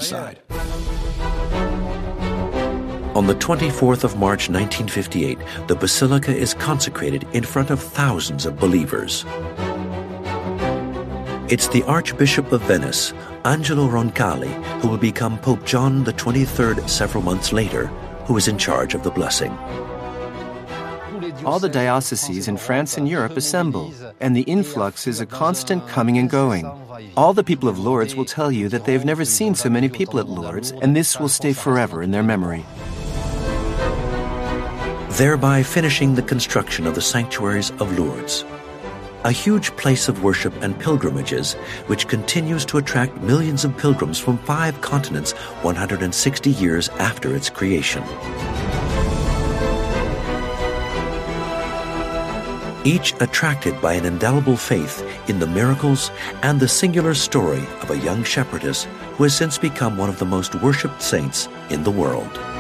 inside. On the 24th of March 1958, the basilica is consecrated in front of thousands of believers. It's the Archbishop of Venice, Angelo Roncalli, who will become Pope John the 23rd several months later, who is in charge of the blessing. All the dioceses in France and Europe assemble, and the influx is a constant coming and going. All the people of Lourdes will tell you that they've never seen so many people at Lourdes, and this will stay forever in their memory. Thereby finishing the construction of the sanctuaries of Lourdes, a huge place of worship and pilgrimages which continues to attract millions of pilgrims from 5 continents 160 years after its creation. Each attracted by an indelible faith in the miracles and the singular story of a young shepherdess who has since become one of the most worshipped saints in the world.